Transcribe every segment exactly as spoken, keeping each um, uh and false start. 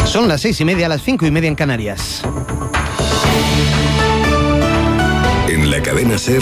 Son las seis y media, las cinco y media en Canarias. En la cadena SER,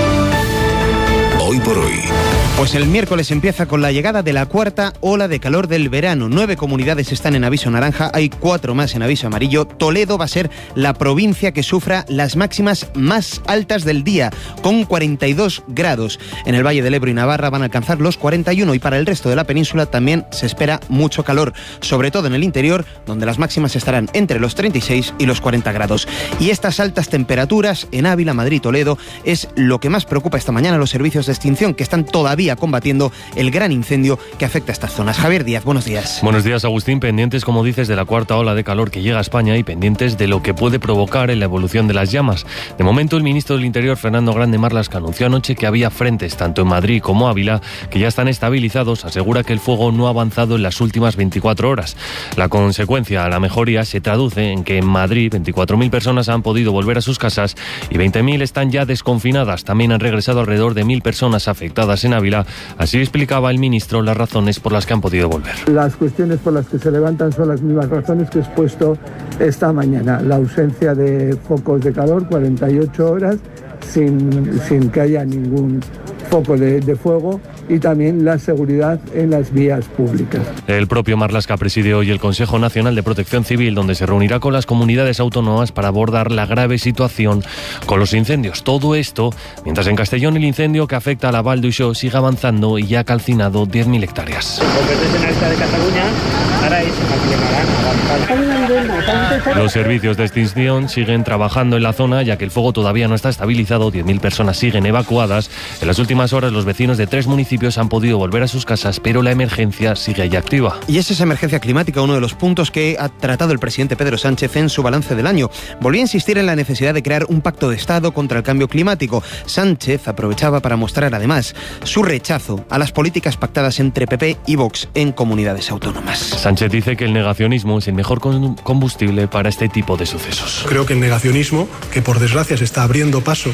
Hoy por Hoy. Pues el miércoles empieza con la llegada de la cuarta ola de calor del verano. Nueve comunidades están en aviso naranja, hay cuatro más en aviso amarillo. Toledo va a ser la provincia que sufra las máximas más altas del día, con cuarenta y dos grados. En el Valle del Ebro y Navarra van a alcanzar los cuarenta y uno y para el resto de la península también se espera mucho calor, sobre todo en el interior, donde las máximas estarán entre los treinta y seis y los cuarenta grados. Y estas altas temperaturas en Ávila, Madrid, Toledo es lo que más preocupa esta mañana a los servicios de extinción, que están todavía combatiendo el gran incendio que afecta a estas zonas. Javier Díaz, buenos días. Buenos días, Agustín. Pendientes, como dices, de la cuarta ola de calor que llega a España y pendientes de lo que puede provocar en la evolución de las llamas. De momento, el ministro del Interior, Fernando Grande Marlaska, anunció anoche que había frentes, tanto en Madrid como Ávila, que ya están estabilizados. Asegura que el fuego no ha avanzado en las últimas veinticuatro horas. La consecuencia a la mejoría se traduce en que en Madrid veinticuatro mil personas han podido volver a sus casas y veinte mil están ya desconfinadas. También han regresado alrededor de mil personas afectadas en Ávila. Así explicaba el ministro las razones por las que han podido volver. Las cuestiones por las que se levantan son las mismas razones que he expuesto esta mañana. La ausencia de focos de calor, cuarenta y ocho horas, sin, sin que haya ningún foco de, de fuego, y también la seguridad en las vías públicas. El propio Marlaska preside hoy el Consejo Nacional de Protección Civil, donde se reunirá con las comunidades autónomas para abordar la grave situación con los incendios. Todo esto mientras en Castellón el incendio que afecta a la Val d'Uixó sigue avanzando y ya ha calcinado diez mil hectáreas. Los servicios de extinción siguen trabajando en la zona, ya que el fuego todavía no está estabilizado. diez mil personas siguen evacuadas. En las últimas horas los vecinos de tres municipios han podido volver a sus casas, pero la emergencia sigue ahí activa. Y es esa emergencia climática uno de los puntos que ha tratado el presidente Pedro Sánchez en su balance del año. Volvió a insistir en la necesidad de crear un pacto de Estado contra el cambio climático. Sánchez aprovechaba para mostrar además su rechazo a las políticas pactadas entre P P y Vox en comunidades autónomas. Sánchez dice que el negacionismo es el mejor combustible para este tipo de sucesos. Creo que el negacionismo, que por desgracia se está abriendo paso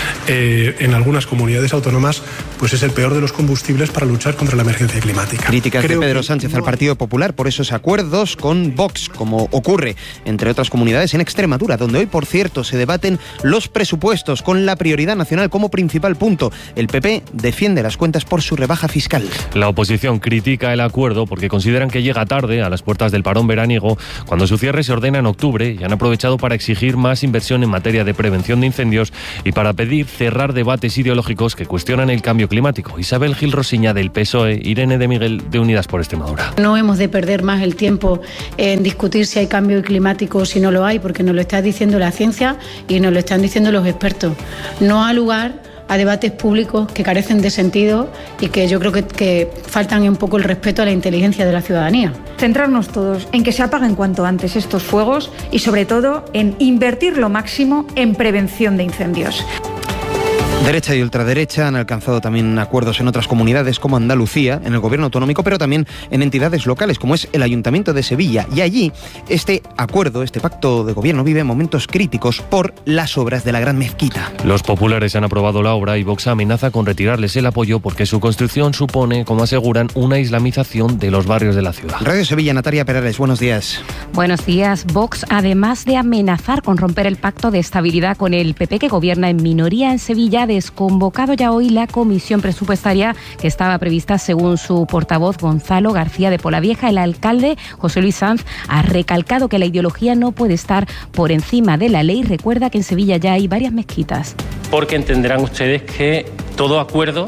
eh, en algunas comunidades autónomas, pues es el peor de los combustibles para luchar contra la emergencia climática. Críticas Creo de Pedro Sánchez no... al Partido Popular por esos acuerdos con Vox, como ocurre entre otras comunidades en Extremadura, donde hoy, por cierto, se debaten los presupuestos con la prioridad nacional como principal punto. El P P defiende las cuentas por su rebaja fiscal. La oposición critica el acuerdo porque consideran que llega tarde, a las puertas del parón veraniego, cuando su cierre se ordena en octubre, y han aprovechado para exigir más inversión en materia de prevención de incendios y para pedir cerrar debates ideológicos que cuestionan el cambio climático. Isabel Gil Rosiña del P S O E, Irene de Miguel de Unidas por Extremadura. No hemos de perder más el tiempo en discutir si hay cambio climático o si no lo hay, porque nos lo está diciendo la ciencia y nos lo están diciendo los expertos. No ha lugar a debates públicos que carecen de sentido y que yo creo que, que faltan un poco el respeto a la inteligencia de la ciudadanía. Centrarnos todos en que se apaguen cuanto antes estos fuegos y sobre todo en invertir lo máximo en prevención de incendios. Derecha y ultraderecha han alcanzado también acuerdos en otras comunidades como Andalucía, en el gobierno autonómico, pero también en entidades locales como es el Ayuntamiento de Sevilla. Y allí este acuerdo, este pacto de gobierno vive momentos críticos por las obras de la Gran Mezquita. Los populares han aprobado la obra y Vox amenaza con retirarles el apoyo porque su construcción supone, como aseguran, una islamización de los barrios de la ciudad. Radio Sevilla, Natalia Perales, buenos días. Buenos días. Vox, además de amenazar con romper el pacto de estabilidad con el P P que gobierna en minoría en Sevilla, desconvocado ya hoy la comisión presupuestaria que estaba prevista según su portavoz Gonzalo García de Polavieja. El alcalde José Luis Sanz ha recalcado que la ideología no puede estar por encima de la ley. Recuerda que en Sevilla ya hay varias mezquitas. Porque entenderán ustedes que todo acuerdo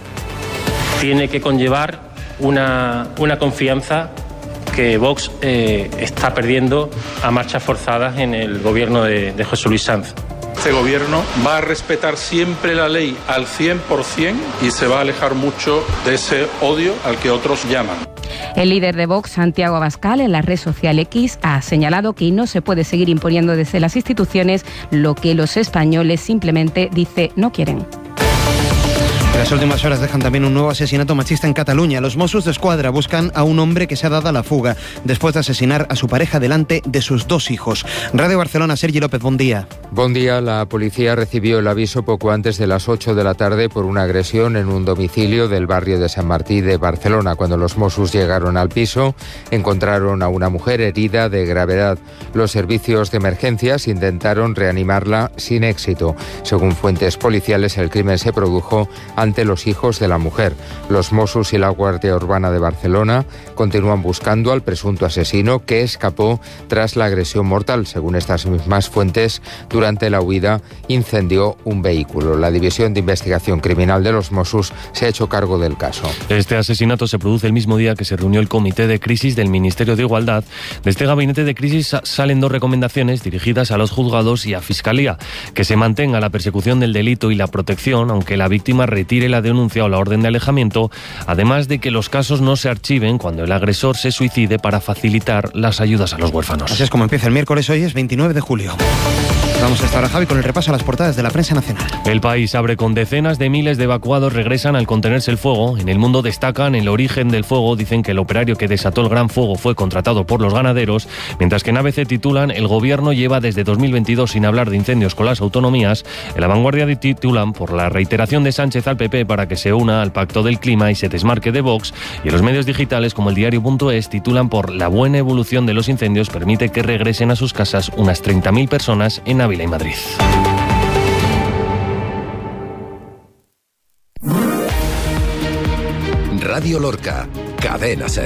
tiene que conllevar una, una confianza que Vox eh, está perdiendo a marchas forzadas en el gobierno de, de José Luis Sanz. Este gobierno va a respetar siempre la ley al cien por ciento y se va a alejar mucho de ese odio al que otros llaman. El líder de Vox, Santiago Abascal, en la red social X, ha señalado que no se puede seguir imponiendo desde las instituciones lo que los españoles simplemente, dice, no quieren. Las últimas horas dejan también un nuevo asesinato machista en Cataluña. Los Mossos d'Esquadra buscan a un hombre que se ha dado a la fuga después de asesinar a su pareja delante de sus dos hijos. Radio Barcelona, Sergi López, buen día. Buen día. La policía recibió el aviso poco antes de las ocho de la tarde por una agresión en un domicilio del barrio de San Martí de Barcelona. Cuando los Mossos llegaron al piso, encontraron a una mujer herida de gravedad. Los servicios de emergencias intentaron reanimarla sin éxito. Según fuentes policiales, el crimen se produjo ante los hijos de la mujer. Los Mossos y la Guardia Urbana de Barcelona continúan buscando al presunto asesino que escapó tras la agresión mortal. Según estas mismas fuentes, durante la huida incendió un vehículo. La División de Investigación Criminal de los Mossos se ha hecho cargo del caso. Este asesinato se produce el mismo día que se reunió el Comité de Crisis del Ministerio de Igualdad. De este gabinete de crisis salen dos recomendaciones dirigidas a los juzgados y a Fiscalía: que se mantenga la persecución del delito y la protección, aunque la víctima retire la denuncia o la orden de alejamiento, además de que los casos no se archiven cuando el agresor se suicide para facilitar las ayudas a los huérfanos. Así es como empieza el miércoles, hoy es veintinueve de julio. Vamos a estar, Javi, con el repaso a las portadas de la prensa nacional. El País abre con decenas de miles de evacuados regresan al contenerse el fuego. En El Mundo destacan el origen del fuego. Dicen que el operario que desató el gran fuego fue contratado por los ganaderos, mientras que en A B C titulan: el gobierno lleva desde dos mil veintidós sin hablar de incendios con las autonomías. En La Vanguardia titulan por la reiteración de Sánchez al P P para que se una al pacto del clima y se desmarque de Vox. Y en los medios digitales como el diario.es titulan por la buena evolución de los incendios permite que regresen a sus casas unas treinta mil personas en Ávila y Madrid. Radio Lorca, Cadena SER.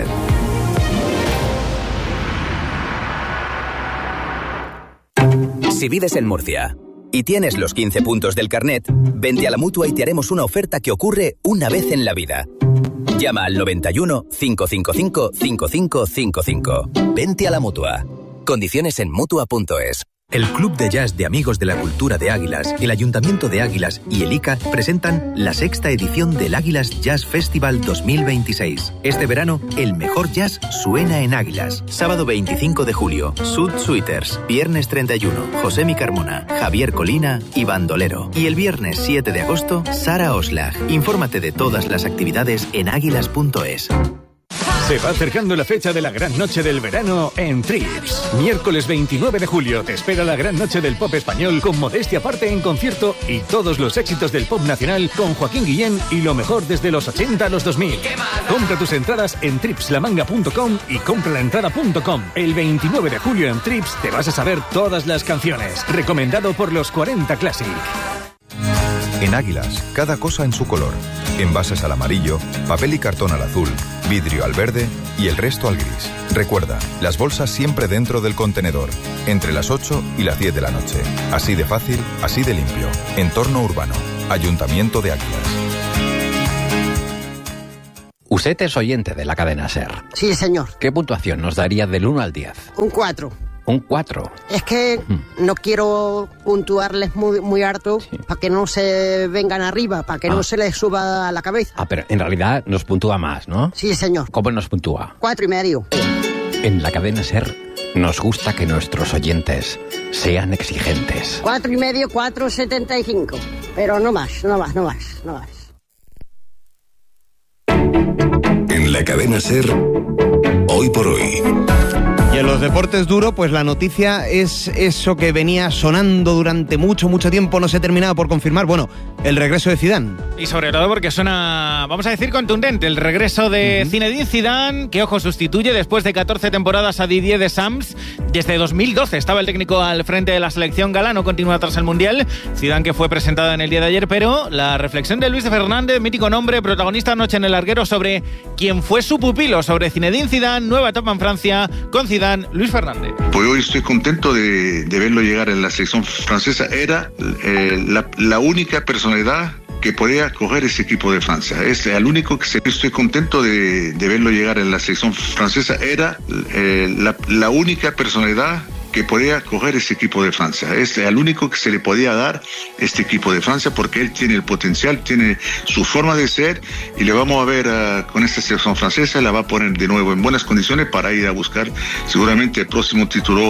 Si vives en Murcia y tienes los quince puntos del carnet, vente a la Mutua y te haremos una oferta que ocurre una vez en la vida. Llama al noventa y uno, cinco cinco cinco, cinco cinco cinco cinco. Vente a la Mutua. Condiciones en Mutua punto es. El Club de Jazz de Amigos de la Cultura de Águilas, el Ayuntamiento de Águilas y el I C A presentan la sexta edición del Águilas Jazz Festival dos mil veintiséis. Este verano, el mejor jazz suena en Águilas. Sábado veinticinco de julio, Sud Suiters. Viernes treinta y uno, José Carmona, Javier Colina y Bandolero. Y el viernes siete de agosto, Sara Oslag. Infórmate de todas las actividades en águilas punto es. Se va acercando la fecha de la gran noche del verano en Trips. Miércoles veintinueve de julio te espera la gran noche del pop español con Modestia Aparte en concierto y todos los éxitos del pop nacional con Joaquín Guillén y lo mejor desde los ochenta a los dos mil. Compra tus entradas en trips la manga punto com y compralaentrada punto com. El veintinueve de julio en Trips te vas a saber todas las canciones. Recomendado por los cuarenta Classic. En Águilas, cada cosa en su color. Envases al amarillo, papel y cartón al azul, vidrio al verde y el resto al gris. Recuerda, las bolsas siempre dentro del contenedor, entre las ocho y las diez de la noche. Así de fácil, así de limpio. Entorno urbano. Ayuntamiento de Águilas. Usted es oyente de la cadena SER. Sí, señor. ¿Qué puntuación nos daría del uno al diez? Un cuatro. Un cuatro. Es que no quiero puntuarles muy, muy harto sí. para que no se vengan arriba, para que ah. no se les suba a la cabeza. Ah, pero en realidad nos puntúa más, ¿no? Sí, señor. ¿Cómo nos puntúa? Cuatro y medio. En la cadena SER nos gusta que nuestros oyentes sean exigentes. Cuatro y medio, cuatro setenta y cinco. Pero no más, no más, no más, no más. En la cadena SER, hoy por hoy. Y en los deportes duro, pues la noticia es eso que venía sonando durante mucho, mucho tiempo, no se terminaba por confirmar. Bueno, el regreso de Zidane. Y sobre todo porque suena, vamos a decir, contundente. El regreso de uh-huh. Zinedine Zidane, que, ojo, sustituye después de catorce temporadas a Didier Deschamps. Desde dos mil doce estaba el técnico al frente de la selección gala, no continúa tras el Mundial. Zidane, que fue presentada en el día de ayer, pero la reflexión de Luis de Fernández, mítico nombre, protagonista anoche en el larguero, sobre quién fue su pupilo, sobre Zinedine Zidane, nueva etapa en Francia, con Zidane, Luis Fernández. Pues hoy estoy contento de, de verlo llegar en la selección francesa. Era eh, la, la única personalidad que podía coger ese equipo de Francia. Es el único que se, estoy contento de, de verlo llegar en la selección francesa. Era eh, la, la única personalidad que podía coger ese equipo de Francia. Es el único que se le podía dar este equipo de Francia porque él tiene el potencial, tiene su forma de ser y le vamos a ver uh, con esta selección francesa, la va a poner de nuevo en buenas condiciones para ir a buscar seguramente el próximo título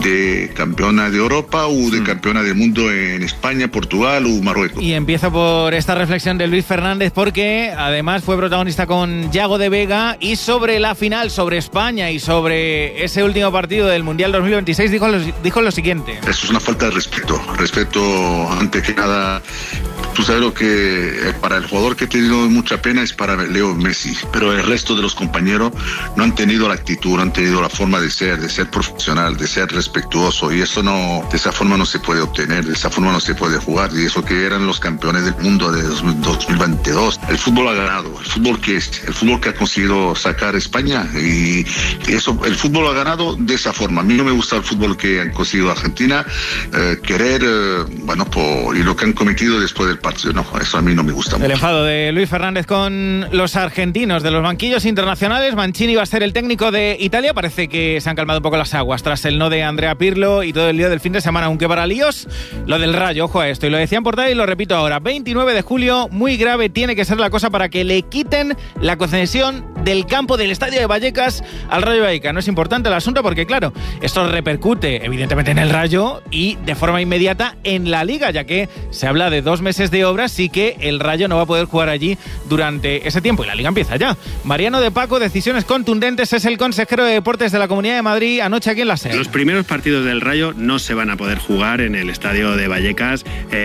de campeona de Europa o de campeona del mundo en España, Portugal o Marruecos. Y empiezo por esta reflexión de Luis Fernández porque además fue protagonista con Yago de Vega y sobre la final, sobre España y sobre ese último partido del Mundial dos mil veintiséis dijo lo, dijo lo siguiente. Eso es una falta de respeto, respeto ante que nada. Tú sabes lo que para el jugador que ha tenido mucha pena es para Leo Messi, pero el resto de los compañeros no han tenido la actitud, no han tenido la forma de ser, de ser profesional, de ser respetuoso y eso no, de esa forma no se puede obtener, de esa forma no se puede jugar y eso que eran los campeones del mundo de dos mil veintidós. El fútbol ha ganado, el fútbol que es, el fútbol que ha conseguido sacar España y eso, el fútbol ha ganado de esa forma. A mí no me gusta el fútbol que han conseguido Argentina, eh, querer, eh, bueno, por, y lo que han cometido después del partido, no, eso a mí no me gusta mucho. El enfado de Luis Fernández con los argentinos de los banquillos internacionales. Mancini va a ser el técnico de Italia. Parece que se han calmado un poco las aguas tras el no de Andrea Pirlo y todo el lío del fin de semana, aunque para líos, lo del Rayo, ojo a esto, y lo decía en portada y lo repito ahora, veintinueve de julio, muy grave tiene que ser la cosa para que le quiten la concesión del campo del estadio de Vallecas al Rayo Vallecano. Es importante el asunto porque, claro, esto repercute evidentemente en el Rayo y de forma inmediata en la Liga, ya que se habla de dos meses de obras y que el Rayo no va a poder jugar allí durante ese tiempo y la Liga empieza ya. Mariano de Paco, decisiones contundentes, es el consejero de Deportes de la Comunidad de Madrid anoche aquí en la SER. Los primeros partidos del Rayo no se van a poder jugar en el estadio de Vallecas,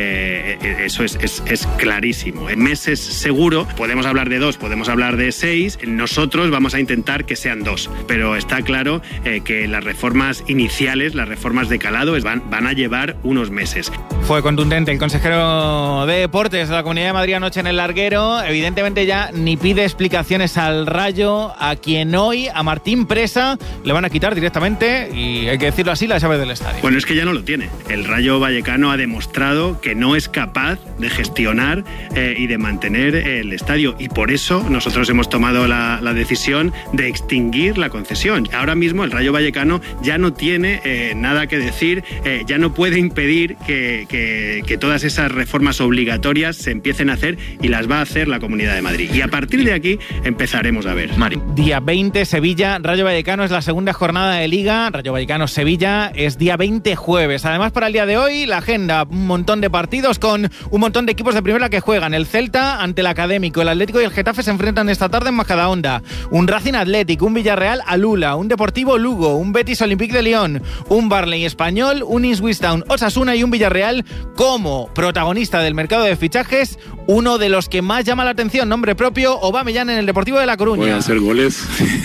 eh, eso es, es, es clarísimo. En meses seguro, podemos hablar de dos, podemos hablar de seis, nosotros vamos a intentar que sean dos, pero está claro eh, que las reformas iniciales, las reformas de calado van, van a llevar unos meses. Fue contundente el consejero de Deportes de la Comunidad de Madrid anoche en el Larguero. Evidentemente ya ni pide explicaciones al Rayo, a quien hoy, a Martín Presa, le van a quitar directamente, y hay que decirlo así, la llave del estadio. Bueno, es que ya no lo tiene. El Rayo Vallecano ha demostrado que no es capaz de gestionar eh, y de mantener el estadio, y por eso nosotros hemos tomado la, la decisión de extinguir la concesión. Ahora mismo el Rayo Vallecano ya no tiene eh, nada que decir, eh, ya no puede impedir que, que, que todas esas reformas obligatorias se empiecen a hacer, y las va a hacer la Comunidad de Madrid. Y a partir de aquí empezaremos a ver. Mari. Día veinte, Sevilla, Rayo Vallecano, es la segunda jornada de Liga. Rayo Vallecano-Sevilla es día veinte, jueves. Además, para el día de hoy, la agenda, un montón de partidos con un montón de equipos de primera que juegan. El Celta ante el Académico, el Atlético y el Getafe se enfrentan esta tarde en Majadahonda. Un Racing Atlético, un Villarreal Alula, un Deportivo Lugo, un Betis Olympique de Lyon, un Barley Español, un Ipswich Town Osasuna y un Villarreal como protagonista del mercado de fichajes, uno de los que más llama la atención, nombre propio, Aubameyang en el Deportivo de La Coruña. Voy a hacer goles,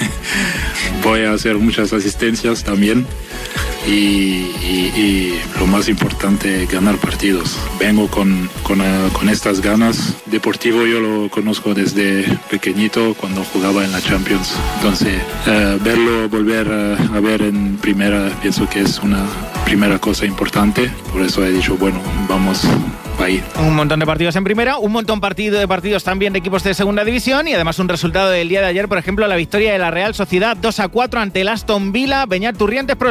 voy a hacer muchas asistencias también y, y, y lo más importante, ganar partidos. Vengo con, con, uh, con estas ganas. Deportivo yo lo conozco desde pequeñito cuando jugaba en la Champions, entonces uh, verlo volver uh, a ver en primera pienso que es una primera cosa importante, por eso he dicho bueno, vamos ahí. Un montón de partidos en primera, un montón partido de partidos también de equipos de segunda división y además un resultado del día de ayer, por ejemplo, la victoria de la Real Sociedad dos a cuatro ante el Aston Villa. Beñat Turrientes